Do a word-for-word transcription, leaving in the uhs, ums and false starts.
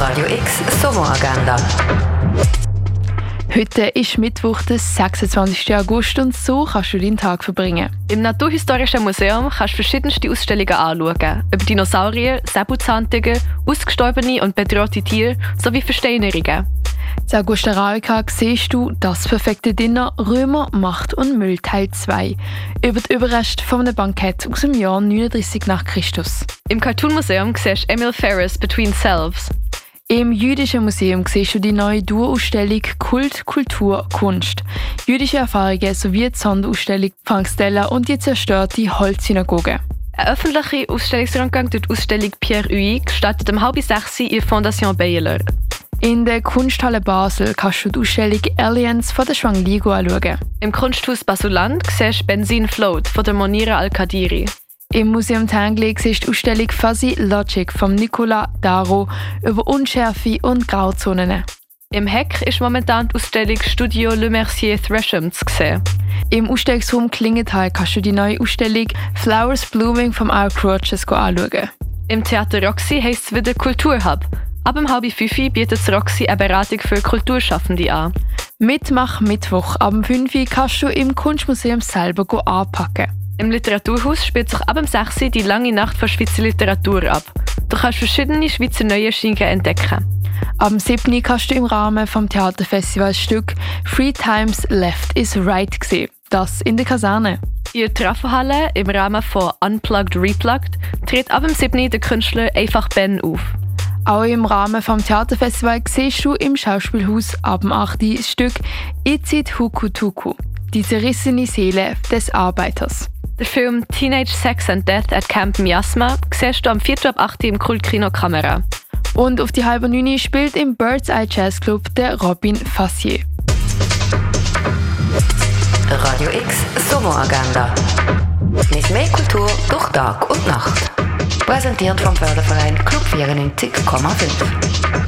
Radio X Sommeragenda. Heute ist Mittwoch, der sechsundzwanzigsten August, und so kannst du deinen Tag verbringen. Im Naturhistorischen Museum kannst du verschiedenste Ausstellungen anschauen. Über Dinosaurier, Säbelzahntiger, ausgestorbene und bedrohte Tiere sowie Versteinerungen. In Augusta Raurica siehst du «Das perfekte Dinner – Römer, Macht und Müll» Teil zwei. Über die Überreste von einem Bankett aus dem Jahr neununddreißig nach Christus. Im Cartoon Museum siehst du Emil Ferris «Between Selves». Im Jüdischen Museum siehst du die neue Dauerausstellung «Kult, Kultur, Kunst». Jüdische Erfahrungen sowie die Sonderausstellung «Frank Stella» und die zerstörte Holzsynagoge. Ein öffentlicher Ausstellungsrundgang durch die Ausstellung Pierre Huy startet um halb sechs in der Fondation Baylor. In der Kunsthalle Basel kannst du die Ausstellung «Aliens» von der Schwang-Ligo anschauen. Im Kunsthaus Basuland siehst du «Benzin Float» von der Monira Al-Kadiri. Im Museum Tinguely siehst du die Ausstellung «Fuzzy Logic» von Nicolas Darro über Unschärfe und Grauzonen. Im Heck ist momentan die Ausstellung «Studio Le Mercier Thresham» zu sehen. Im Ausstellungsraum Klingenthal kannst du die neue Ausstellung «Flowers Blooming» vom Art Rogers anschauen. Im Theater Roxy heisst es wieder «Kulturhub». Ab um halb fünf bietet das Roxy eine Beratung für Kulturschaffende an. Mitmach Mittwoch ab um fünf kannst du im Kunstmuseum selber anpacken. Im Literaturhaus spielt sich ab um sechs die lange Nacht von Schweizer Literatur ab. Du kannst verschiedene Schweizer neue Schinken entdecken. Am siebten kannst du im Rahmen des Theaterfestivalstück «Three Times Left is Right» sehen. Das in der Kaserne. In der Trafohalle im Rahmen von «Unplugged Replugged» tritt ab um siebten der Künstler «Einfach Ben» auf. Auch im Rahmen des Theaterfestivals siehst du im Schauspielhaus ab dem achten das Stück «Izit Hukutuku», die zerrissene Seele des Arbeiters. Der Film «Teenage Sex and Death at Camp Miasma» siehst du am vierten ab achten im Kultkino Kamera. Und auf die halbe neun spielt im Bird's Eye Jazz Club der Robin Fassier. Radio X Sommeragenda. Mit mehr Kultur durch Tag und Nacht. Präsentiert vom Förderverein Club vierundneunzig Komma fünf.